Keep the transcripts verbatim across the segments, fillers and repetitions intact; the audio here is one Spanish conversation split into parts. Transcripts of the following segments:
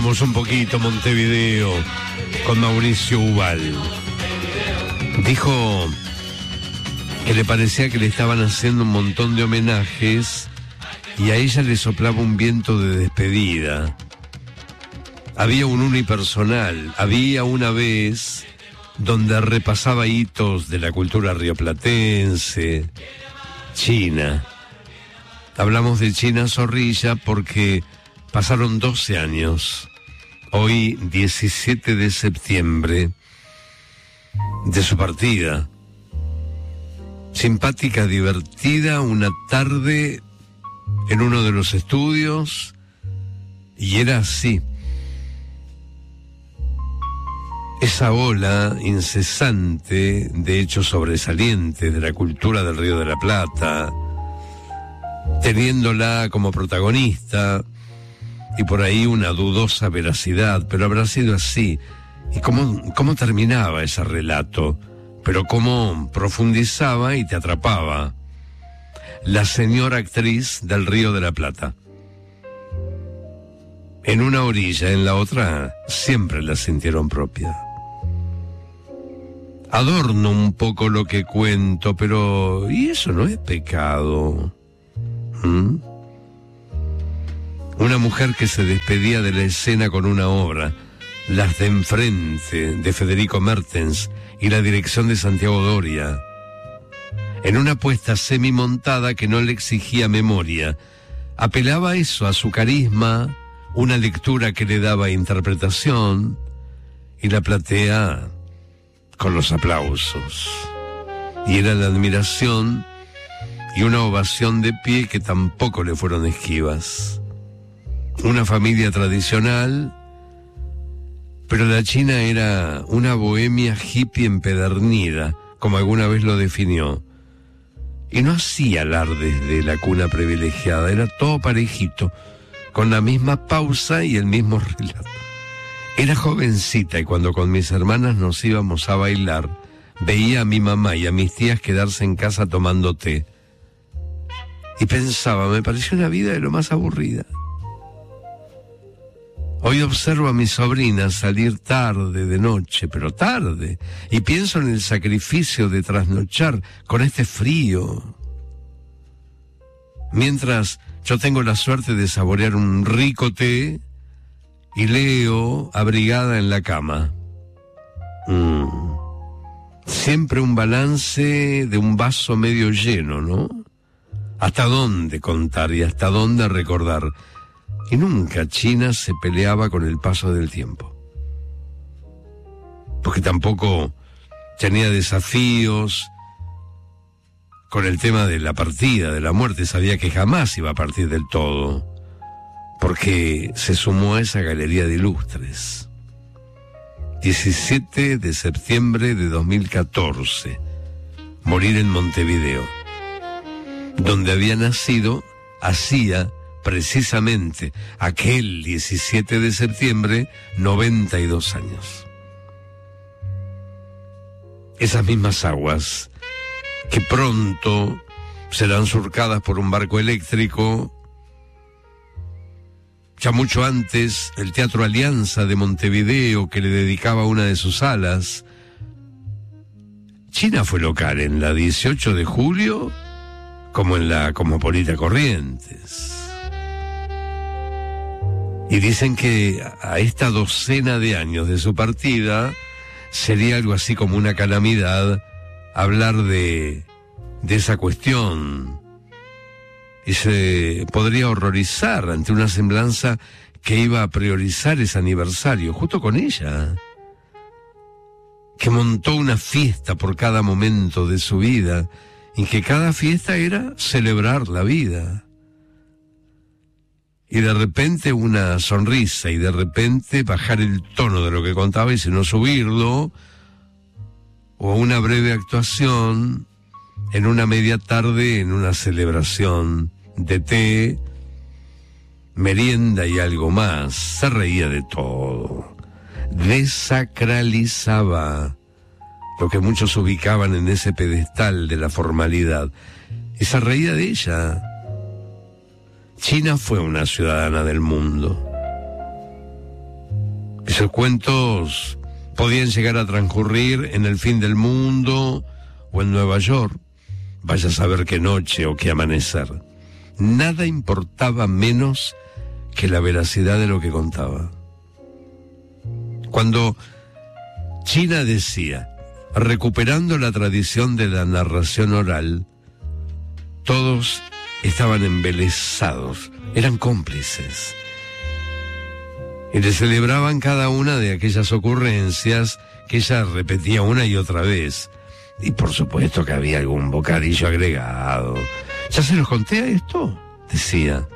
Recordamos un poquito Montevideo con Mauricio Ubal. Dijo que le parecía que le estaban haciendo un montón de homenajes y a ella le soplaba un viento de despedida. Había un unipersonal, había una vez donde repasaba hitos de la cultura rioplatense, China. Hablamos de China Zorrilla porque pasaron doce años, hoy diecisiete de septiembre, de su partida. Simpática, divertida, una tarde en uno de los estudios, y era así. Esa ola incesante de hechos sobresalientes de la cultura del Río de la Plata, teniéndola como protagonista, y por ahí una dudosa veracidad, pero habrá sido así. ¿Y cómo, cómo terminaba ese relato? Pero cómo profundizaba y te atrapaba. La señora actriz del Río de la Plata. En una orilla, en la otra, siempre la sintieron propia. Adorno un poco lo que cuento, pero... ¿y eso no es pecado? ¿Mm? Una mujer que se despedía de la escena con una obra, Las de Enfrente, de Federico Mertens, y la dirección de Santiago Doria, en una puesta semi-montada que no le exigía memoria. Apelaba a eso, a su carisma, una lectura que le daba interpretación, y la platea con los aplausos. Y era la admiración y una ovación de pie que tampoco le fueron esquivas. Una familia tradicional, pero la China era una bohemia hippie empedernida, como alguna vez lo definió. Y no hacía alardes de la cuna privilegiada, era todo parejito, con la misma pausa y el mismo relato. Era jovencita y cuando con mis hermanas nos íbamos a bailar, veía a mi mamá y a mis tías quedarse en casa tomando té. Y pensaba, me pareció una vida de lo más aburrida. Hoy observo a mis sobrinas salir tarde, de noche, pero tarde, y pienso en el sacrificio de trasnochar con este frío. Mientras yo tengo la suerte de saborear un rico té y leo abrigada en la cama. Mm. Siempre un balance de un vaso medio lleno, ¿no? ¿Hasta dónde contar y hasta dónde recordar? Y nunca China se peleaba con el paso del tiempo. Porque tampoco tenía desafíos con el tema de la partida, de la muerte. Sabía que jamás iba a partir del todo, porque se sumó a esa galería de ilustres. diecisiete de septiembre de dos mil catorce, morir en Montevideo, donde había nacido hacía precisamente aquel diecisiete de septiembre, noventa y dos años. Esas mismas aguas que pronto serán surcadas por un barco eléctrico. Ya mucho antes, el Teatro Alianza de Montevideo, que le dedicaba una de sus salas. China fue local en la dieciocho de julio, como en la Cosmopolita Corrientes. Y dicen que a esta docena de años de su partida sería algo así como una calamidad hablar de, de esa cuestión. Y se podría horrorizar ante una semblanza que iba a priorizar ese aniversario, justo con ella, que montó una fiesta por cada momento de su vida, y que cada fiesta era celebrar la vida. Y de repente una sonrisa, y de repente bajar el tono de lo que contaba y si no subirlo, o una breve actuación en una media tarde en una celebración de té, merienda y algo más. Se reía de todo, desacralizaba lo que muchos ubicaban en ese pedestal de la formalidad, y se reía de ella. China fue una ciudadana del mundo. Esos cuentos podían llegar a transcurrir en el fin del mundo o en Nueva York, vaya a saber qué noche o qué amanecer. Nada importaba menos que la veracidad de lo que contaba. Cuando China decía, recuperando la tradición de la narración oral, todos estaban embelesados, eran cómplices. Y le celebraban cada una de aquellas ocurrencias que ella repetía una y otra vez. Y por supuesto que había algún bocadillo agregado. ¿Ya se los conté a esto?, decía.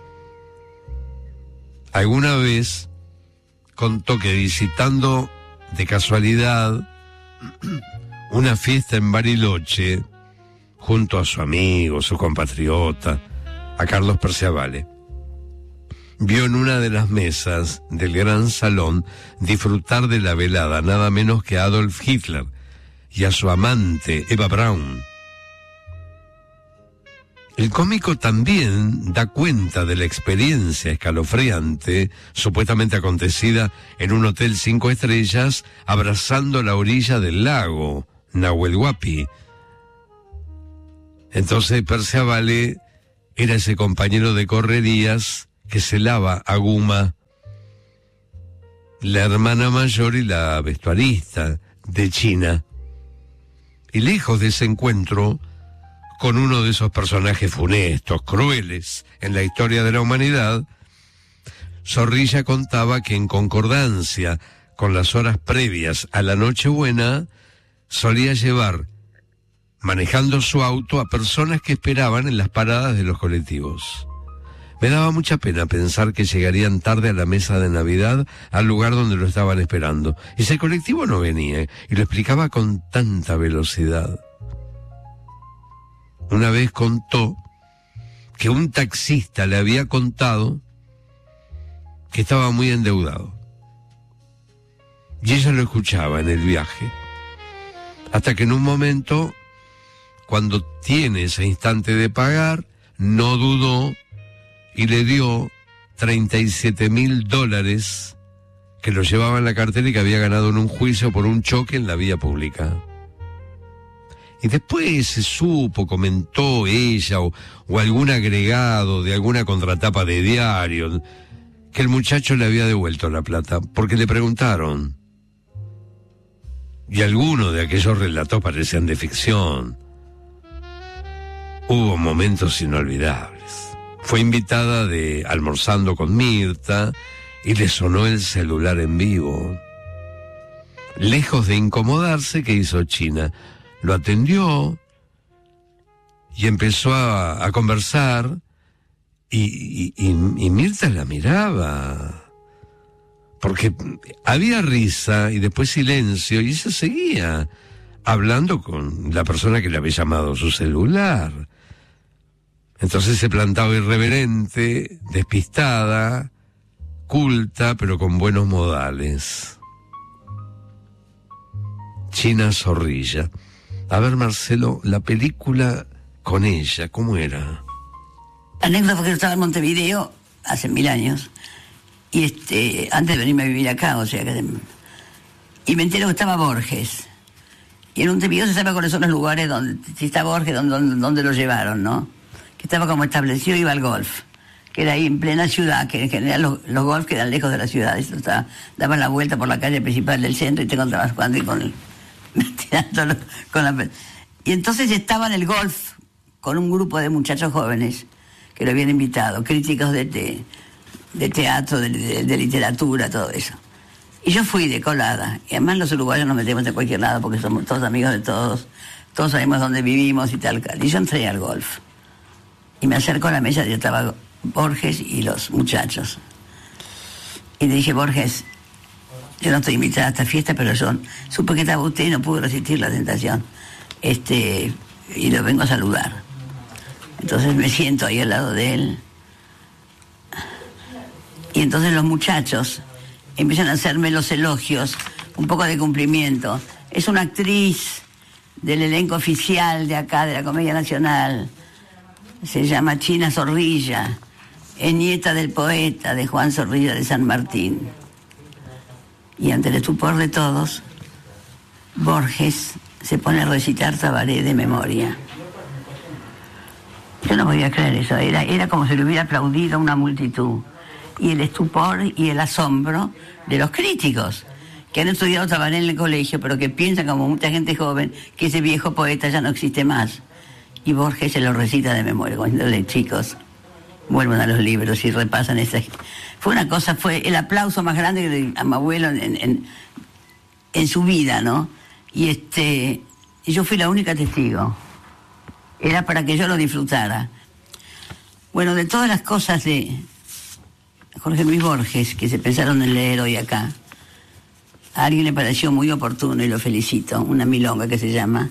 Alguna vez contó que visitando de casualidad una fiesta en Bariloche, junto a su amigo, su compatriota, a Carlos Perciavale, vio en una de las mesas del gran salón disfrutar de la velada nada menos que a Adolf Hitler y a su amante Eva Braun. El cómico también da cuenta de la experiencia escalofriante, supuestamente acontecida en un hotel cinco estrellas, abrazando la orilla del lago Nahuel Huapi. Entonces Perciavale era ese compañero de correrías que celaba a Guma, la hermana mayor y la vestuarista de China. Y lejos de ese encuentro con uno de esos personajes funestos, crueles en la historia de la humanidad, Zorrilla contaba que en concordancia con las horas previas a la Nochebuena, solía llevar, manejando su auto, a personas que esperaban en las paradas de los colectivos. Me daba mucha pena pensar que llegarían tarde a la mesa de Navidad, al lugar donde lo estaban esperando. Y ese colectivo no venía, y lo explicaba con tanta velocidad. Una vez contó que un taxista le había contado que estaba muy endeudado. Y ella lo escuchaba en el viaje. Hasta que en un momento, cuando tiene ese instante de pagar, no dudó y le dio treinta y siete mil dólares que lo llevaba en la cartera y que había ganado en un juicio por un choque en la vía pública. Y después se supo, comentó ella o, o algún agregado de alguna contratapa de diario, que el muchacho le había devuelto la plata, porque le preguntaron. Y algunos de aquellos relatos parecían de ficción. Hubo momentos inolvidables. Fue invitada de Almorzando con Mirta y le sonó el celular en vivo. Lejos de incomodarse, ¿qué hizo China? Lo atendió y empezó a, a conversar y, y, y, y Mirta la miraba. Porque había risa y después silencio y ella seguía hablando con la persona que le había llamado su celular. Entonces se plantaba irreverente, despistada, culta, pero con buenos modales. China Zorrilla. A ver, Marcelo, la película con ella, ¿cómo era? La anécdota fue que yo estaba en Montevideo hace mil años, y este, antes de venirme a vivir acá, o sea que... Y me entero que estaba Borges. Y en Montevideo se sabe cuáles son los lugares donde, si está Borges, donde, donde, donde lo llevaron, ¿no? Que estaba como establecido, iba al golf, que era ahí en plena ciudad, que en general los, los golf quedan lejos de la ciudad. Eso estaba, daban la vuelta por la calle principal del centro y te encontrabas jugando y con el... tirándolo con la... Y entonces estaba en el golf con un grupo de muchachos jóvenes que lo habían invitado, críticos de, te, de teatro, de, de, de literatura, todo eso. Y yo fui de colada. Y además los uruguayos nos metemos de cualquier lado porque somos todos amigos de todos, todos sabemos dónde vivimos y tal. Y yo entré al golf. Y me acerco a la mesa y estaba Borges y los muchachos. Y le dije, Borges, yo no estoy invitada a esta fiesta, pero yo supe que estaba usted y no pude resistir la tentación. Este, y lo vengo a saludar. Entonces me siento ahí al lado de él. Y entonces los muchachos empiezan a hacerme los elogios, un poco de cumplimiento. Es una actriz del elenco oficial de acá, de la Comedia Nacional. Se llama China Zorrilla. Es nieta del poeta, de Juan Zorrilla de San Martín. Y ante el estupor de todos, Borges se pone a recitar Tabaré de memoria. Yo no podía creer eso, era, era como si le hubiera aplaudido a una multitud. Y el estupor y el asombro de los críticos, que han estudiado Tabaré en el colegio, pero que piensan, como mucha gente joven, que ese viejo poeta ya no existe más. Y Borges se lo recita de memoria, diciéndole, chicos, vuelvan a los libros y repasan esa... Fue una cosa, fue el aplauso más grande de, a mi abuelo en, en, en su vida, ¿no? Y este, yo fui la única testigo. Era para que yo lo disfrutara. Bueno, de todas las cosas de Jorge Luis Borges que se pensaron en leer hoy acá, a alguien le pareció muy oportuno y lo felicito, una milonga que se llama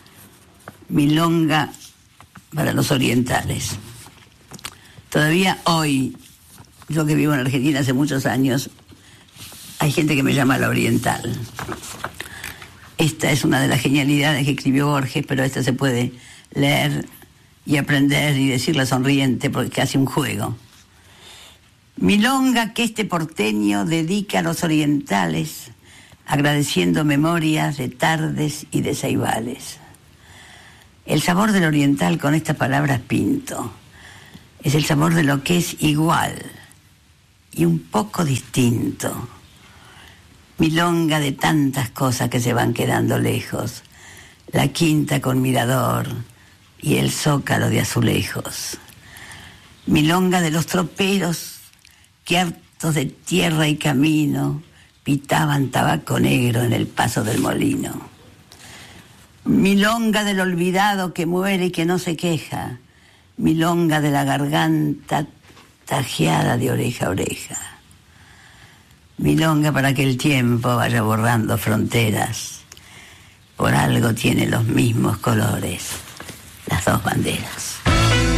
Milonga para los Orientales. Todavía hoy, yo que vivo en Argentina hace muchos años, hay gente que me llama la oriental. Esta es una de las genialidades que escribió Borges, pero esta se puede leer y aprender y decirla sonriente porque hace un juego. Milonga que este porteño dedica a los orientales, agradeciendo memorias de tardes y de ceibales. El sabor del oriental con estas palabras pinto es el sabor de lo que es igual y un poco distinto. Milonga de tantas cosas que se van quedando lejos, la quinta con mirador y el zócalo de azulejos. Milonga de los troperos que hartos de tierra y camino pitaban tabaco negro en el paso del molino. Milonga del olvidado que muere y que no se queja. Milonga de la garganta tajeada de oreja a oreja. Milonga para que el tiempo vaya borrando fronteras. Por algo tiene los mismos colores las dos banderas.